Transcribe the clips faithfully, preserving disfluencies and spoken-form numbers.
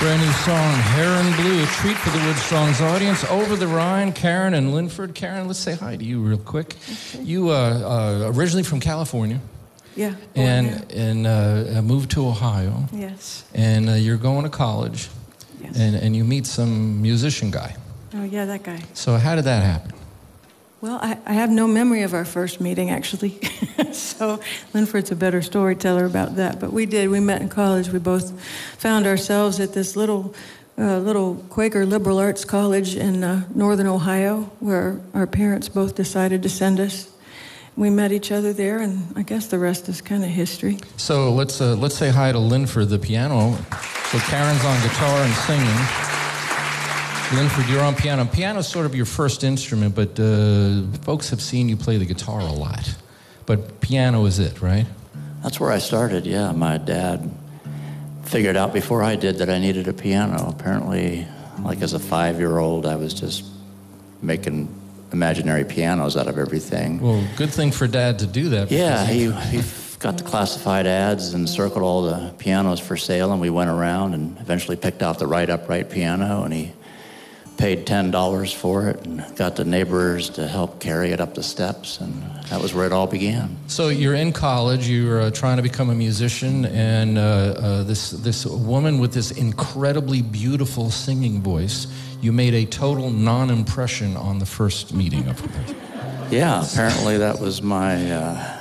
Brand new song, Heron Blue, a treat for the Wood Songs audience. Over the Rhine, Karen and Linford. Karen, let's say hi to you real quick. Okay. You uh, uh, originally from California. Yeah. And and uh, moved to Ohio. Yes. And uh, you're going to college. Yes. And, and you meet some musician guy. Oh, yeah, that guy. So how did that happen? Well, I, I have no memory of our first meeting, actually. So Linford's a better storyteller about that. But we did. We met in college. We both found ourselves at this little uh, little Quaker liberal arts college in uh, northern Ohio, where our parents both decided to send us. We met each other there, and I guess the rest is kind of history. So let's uh, let's say hi to Linford, the piano. So Karen's on guitar and singing. Linford, you're on piano. Piano's sort of your first instrument, but uh, folks have seen you play the guitar a lot. But piano is it, right? That's where I started, yeah. My dad figured out before I did that I needed a piano. Apparently, like as a five-year-old, I was just making imaginary pianos out of everything. Well, good thing for Dad to do that. Yeah, he, he got the classified ads and circled all the pianos for sale, and we went around and eventually picked out the right upright piano, and he paid ten dollars for it and got the neighbors to help carry it up the steps, and that was where it all began. So you're in college, you're uh, trying to become a musician, and uh, uh, this this woman with this incredibly beautiful singing voice, you made a total non-impression on the first meeting of her. Yeah, apparently that was my uh,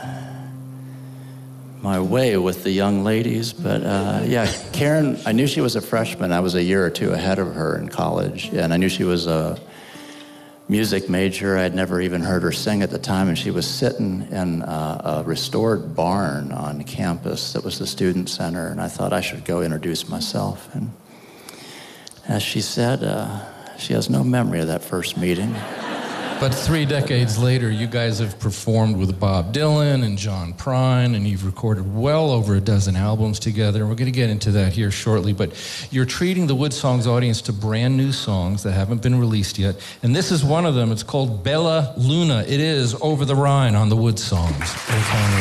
my way with the young ladies. But uh, yeah, Karen, I knew she was a freshman. I was a year or two ahead of her in college, and I knew she was a music major. I had never even heard her sing at the time, and she was sitting in a, a restored barn on campus that was the student center, and I thought I should go introduce myself. And as she said, uh, she has no memory of that first meeting. But three decades later, you guys have performed with Bob Dylan and John Prine, and you've recorded well over a dozen albums together. And we're going to get into that here shortly. But you're treating the Wood Songs audience to brand new songs that haven't been released yet. And this is one of them. It's called Bella Luna. It is Over the Rhine on the Wood Songs.